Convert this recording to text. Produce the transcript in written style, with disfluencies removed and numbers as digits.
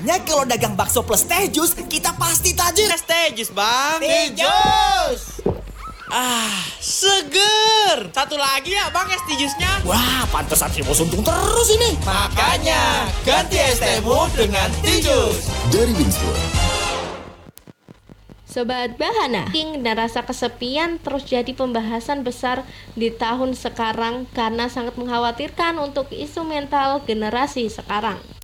Makanya kalau dagang bakso plus teh jus, kita pasti tajir. Teh jus, Bang. Teh jus. Seger. Satu lagi ya, Bang, es teh jusnya. Wah, pantesan si Bos untung terus ini. Makanya, ganti es tehmu dengan teh jus. Dari Wingswood. Sobat Bahana, dan rasa kesepian terus jadi pembahasan besar di tahun sekarang karena sangat mengkhawatirkan untuk isu mental generasi sekarang.